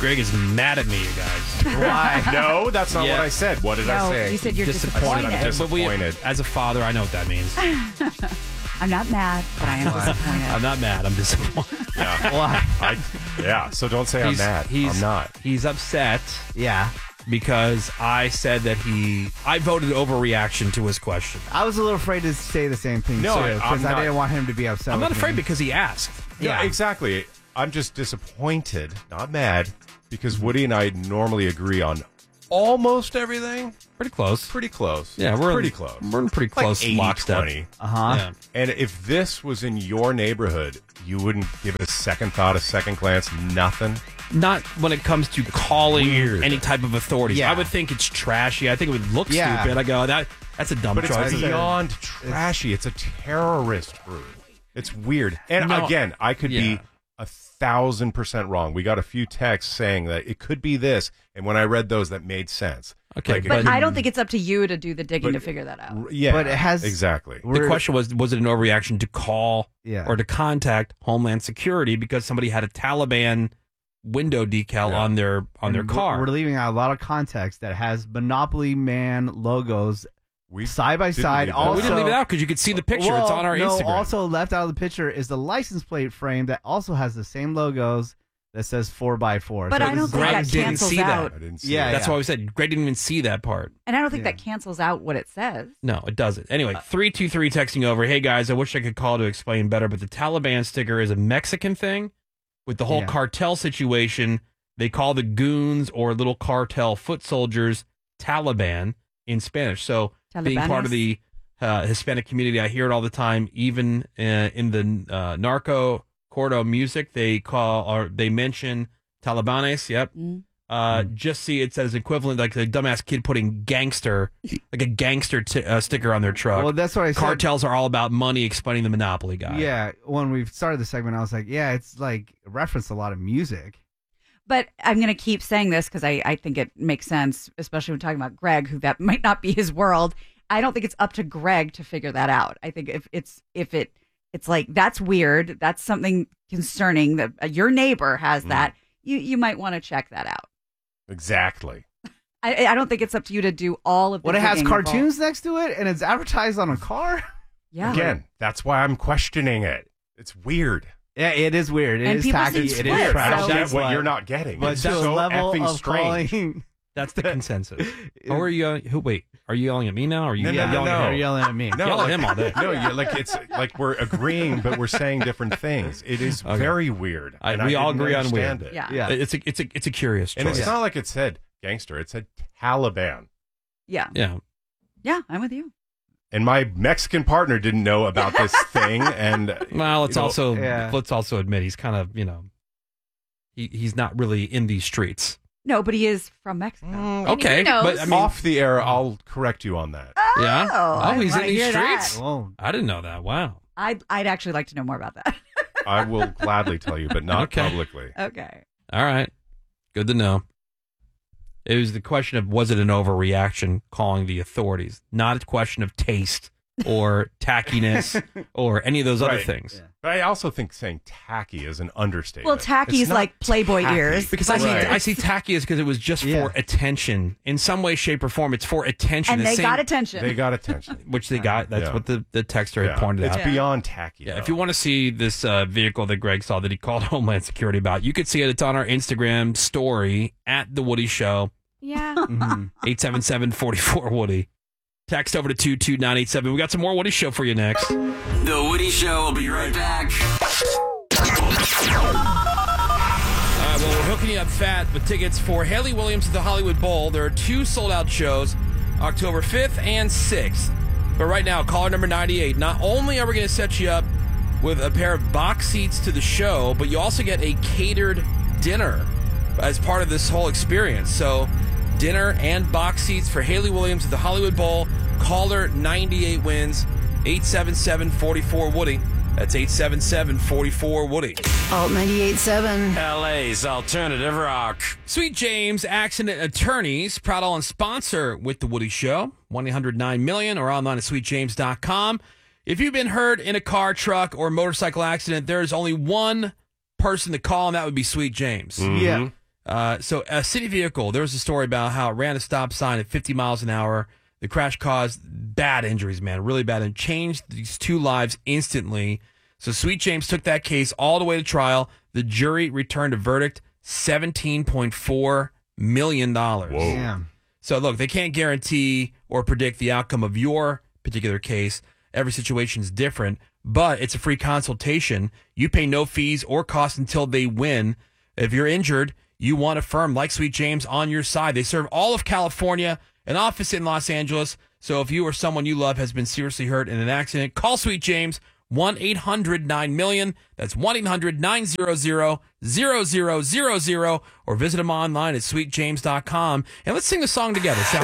Greg is mad at me, you guys. Why? No, that's not what I said. What did I say? You said you're disappointed. I'm disappointed. As a father, I know what that means. I'm not mad, but I am disappointed. I'm not mad. I'm disappointed. Yeah. So don't say I'm mad. I'm not. He's upset. Yeah. Because I said that I voted overreaction to his question. I was a little afraid to say the same thing, No, too, I'm because I not- didn't want him to be upset I'm not with afraid me. because he asked. Yeah, exactly. I'm just disappointed, not mad, because Woody and I normally agree on almost everything. Pretty close. Pretty close. Yeah, we're pretty close. We're in pretty close like 80, lockstep. 20. Yeah. And if this was in your neighborhood, you wouldn't give it a second thought, a second glance, nothing? Not when it comes to calling Weird. any type of authorities. Yeah. I would think it's trashy. I think it would look Yeah. stupid. I go, that's a dumb But choice. it's beyond trashy. It's a terrorist group. It's weird. And No. again, I could Yeah. be 1,000% wrong. We got a few texts saying that it could be this, and when I read those, that made sense. Okay, it But could- I don't think it's up to you to do the digging But- to figure that out. Yeah, But it has- exactly. The question was it an overreaction to call Yeah. or to contact Homeland Security because somebody had a Taliban window decal on their And car? We're leaving out a lot of context that has Monopoly Man logos We side by didn't side. leave that Well, Also, we didn't leave it out because you could see the picture. It's on our no, Instagram. Also left out of the picture is the license plate frame that also has the same logos that says 4x4. But So I this don't is- think Greg that didn't cancels see that. out. I didn't see Yeah, that. That's why we said Greg didn't even see that part. And I don't think Yeah. that cancels out what it says. No, it doesn't. Anyway, 323 texting over. Hey guys, I wish I could call to explain better, but the Taliban sticker is a Mexican thing. With the whole Yeah. cartel situation, they call the goons or little cartel foot soldiers Taliban in Spanish. So being part of the Hispanic community, I hear it all the time. Even in the narco corrido music, they mention Talibanes. Yep. Just see it says equivalent, like the dumbass kid putting gangster, like a gangster sticker on their truck. Well, that's what I said. Cartels are all about money, explaining the monopoly guy. Yeah, when we started the segment, I was like, yeah, it's like referenced a lot of music. But I'm going to keep saying this because I think it makes sense, especially when talking about Greg, who that might not be his world. I don't think it's up to Greg to figure that out. I think if it's like, that's weird, that's something concerning that your neighbor has that, you might want to check that out. Exactly. I don't think it's up to you to do all of the When it has digging involved. cartoons next to it and it's advertised on a car. Yeah. Again, that's why I'm questioning it. It's weird. Yeah, it is weird. It And is people tacky. seem It split, is trash. I don't so- get what you're not getting. But It's to so a level effing of strange. calling. That's the consensus. Or are you? Wait, are you yelling at me now? Or are you No, no, yelling no, at no. her? You're yelling at me. No, Yell at like, him all day. No, you're like it's like we're agreeing, but we're saying different things. It is Okay. very weird. and we I all didn't agree on understand weird. It. Yeah. Yeah. It's a curious choice. And it's not like it said gangster. It said Taliban. Yeah. Yeah. Yeah, I'm with you. And my Mexican partner didn't know about this thing. And Well, let's you know, let's also admit he's kind of he's not really in these streets. No, but he is from Mexico. And okay, he knows. but I mean, off the air, I'll correct you on that. yeah. I He's in might these hear that. streets. Whoa. I didn't know that. Wow. I'd actually like to know more about that. I will gladly tell you, but not Okay. publicly. Okay. All right. Good to know. It was the question of was it an overreaction calling the authorities, not a question of taste or tackiness or any of those other Right. things. But I also think saying tacky is an understatement. Well, tacky It's is not like Playboy tacky. ears. Because Right. I see tacky as because it was just Yeah. for attention. In some way, shape, or form, it's for attention. And The they same- got attention. They got attention. Which they got. That's Yeah. what the texter had Yeah. pointed It's out. beyond tacky. Yeah, though. if you want to see this vehicle that Greg saw that he called Homeland Security about, you could see it. It's on our Instagram story at The Woody Show, Yeah. 877-44-WOODY. Text over to 22987. We got some more Woody Show for you next. The Woody Show will be right back. All right, well, we're hooking you up fat with tickets for Haley Williams at the Hollywood Bowl. There are 2 sold-out shows, October 5th and 6th. But right now, caller number 98, not only are we going to set you up with a pair of box seats to the show, but you also get a catered dinner as part of this whole experience. So, dinner and box seats for Haley Williams at the Hollywood Bowl. Caller 98 wins, 877-44-WOODY. That's 877-44-WOODY. Alt 98.7. LA's Alternative Rock. Sweet James Accident Attorneys, proud on sponsor with The Woody Show. 1-800-9-MILLION or online at sweetjames.com. If you've been hurt in a car, truck, or motorcycle accident, there's only one person to call, and that would be Sweet James. Yeah. So a city vehicle, there was a story about how it ran a stop sign at 50 miles an hour. The crash caused bad injuries, man, really bad, and changed these 2 lives instantly. So Sweet James took that case all the way to trial. The jury returned a verdict, $17.4 million. Damn. So look, they can't guarantee or predict the outcome of your particular case. Every situation is different, but it's a free consultation. You pay no fees or costs until they win. If you're injured, you want a firm like Sweet James on your side. They serve all of California, an office in Los Angeles. So if you or someone you love has been seriously hurt in an accident, call Sweet James, 1-800-9-MILLION. That's 1-800-900-0000, or visit them online at sweetjames.com. And let's sing the song together, shall we?